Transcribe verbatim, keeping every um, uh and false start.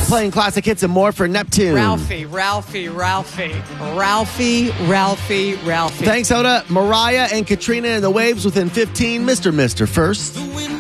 playing classic hits and more for Neptune. Ralphie, Ralphie, Ralphie, Ralphie, Ralphie, Ralphie. Thanks, Hoda. Mariah and Katrina and the Waves within fifteen. Mister Mister first.